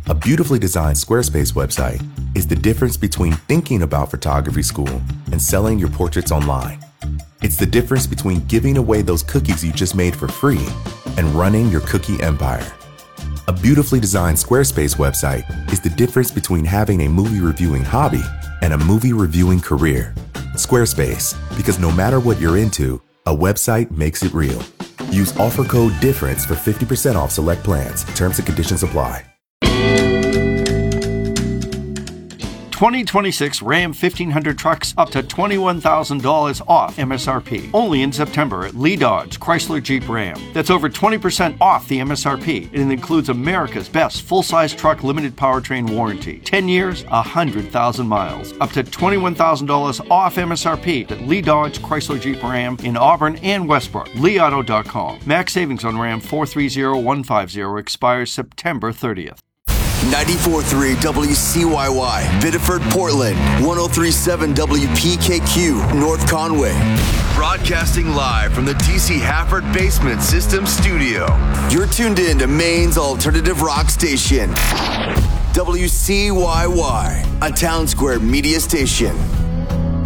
A beautifully designed Squarespace website is the difference between thinking about photography school and selling your portraits online. It's the difference between giving away those cookies you just made for free and running your cookie empire. A beautifully designed Squarespace website is the difference between having a movie reviewing hobby and a movie reviewing career. Squarespace, because no matter what you're into, a website makes it real. Use offer code DIFFERENCE for 50% off select plans. Terms and conditions apply. 2026 Ram 1500 trucks up to $21,000 off MSRP. Only in September at Lee Dodge Chrysler Jeep Ram. That's over 20% off the MSRP. And it includes America's best full-size truck limited powertrain warranty. 10 years, 100,000 miles. Up to $21,000 off MSRP at Lee Dodge Chrysler Jeep Ram in Auburn and Westbrook. LeeAuto.com. Max savings on Ram 430150 expires September 30th. 94.3 WCYY, Biddeford, Portland. 103.7 WPKQ, North Conway. Broadcasting live from the DC Hafford Basement System Studio. You're tuned in to Maine's alternative rock station. WCYY, a Town Square media station.